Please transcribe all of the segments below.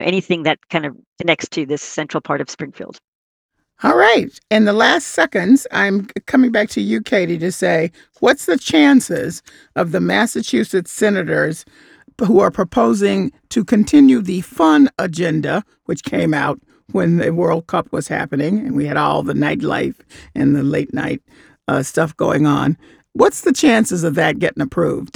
anything that kind of connects to this central part of Springfield. All right. In the last seconds, I'm coming back to you, Katie, to say, what's the chances of the Massachusetts senators who are proposing to continue the fun agenda, which came out when the World Cup was happening and we had all the nightlife and the late night stuff going on? What's the chances of that getting approved?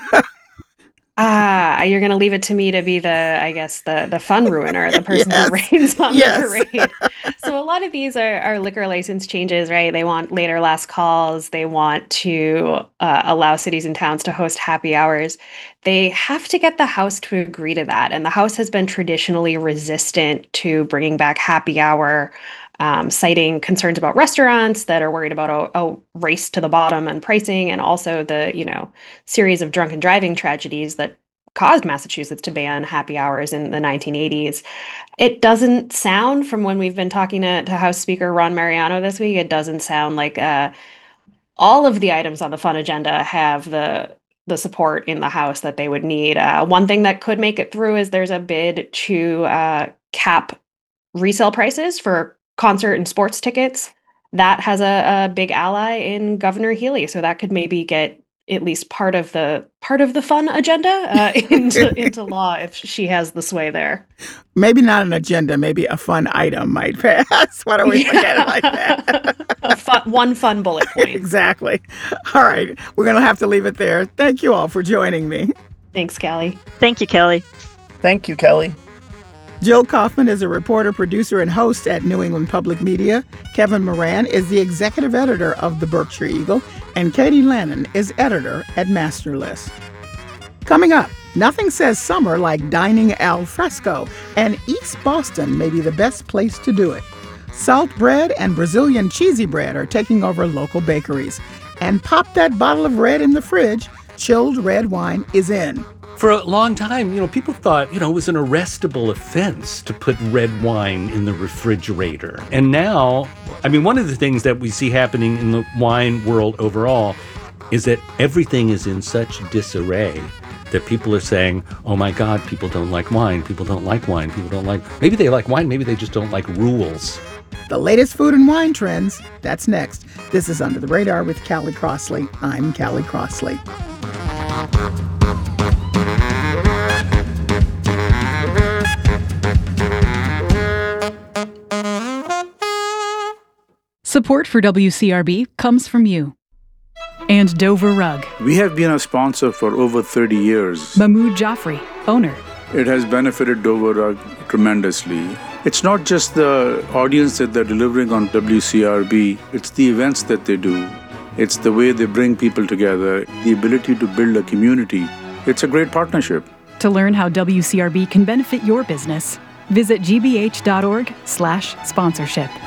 You're going to leave it to me to be the fun ruiner, the person Yes. who rains on Yes. the parade. So a lot of these are liquor license changes, right? They want later last calls. They want to allow cities and towns to host happy hours. They have to get the House to agree to that. And the House has been traditionally resistant to bringing back happy hour, citing concerns about restaurants that are worried about a race to the bottom on pricing, and also the series of drunken driving tragedies that caused Massachusetts to ban happy hours in the 1980s. It doesn't sound, from when we've been talking to House Speaker Ron Mariano this week, it doesn't sound like all of the items on the fun agenda have the support in the House that they would need. One thing that could make it through is there's a bid to cap resale prices for concert and sports tickets. That has a big ally in Governor Healy, so that could maybe get at least part of the fun agenda into law if she has the sway there. Maybe not an agenda, maybe a fun item might pass. Why don't we look at it like that? One fun bullet point. Exactly. All right. We're going to have to leave it there. Thank you all for joining me. Thanks, Kelly. Thank you, Kelly. Thank you, Kelly. Jill Kaufman is a reporter, producer, and host at New England Public Media. Kevin Moran is the executive editor of the Berkshire Eagle, and Katie Lannon is editor at Masterlist. Coming up, nothing says summer like dining al fresco, and East Boston may be the best place to do it. Salt bread and Brazilian cheesy bread are taking over local bakeries. And pop that bottle of red in the fridge, chilled red wine is in. For a long time, people thought, it was an arrestable offense to put red wine in the refrigerator. And now, one of the things that we see happening in the wine world overall is that everything is in such disarray that people are saying, oh my God, people don't like wine. People don't like wine. Maybe they like wine. Maybe they just don't like rules. The latest food and wine trends, that's next. This is Under the Radar with Callie Crossley. I'm Callie Crossley. Support for WCRB comes from you. And Dover Rug. We have been a sponsor for over 30 years. Mahmoud Jaffrey, owner. It has benefited Dover Rug tremendously. It's not just the audience that they're delivering on WCRB, it's the events that they do. It's the way they bring people together, the ability to build a community. It's a great partnership. To learn how WCRB can benefit your business, visit gbh.org/sponsorship.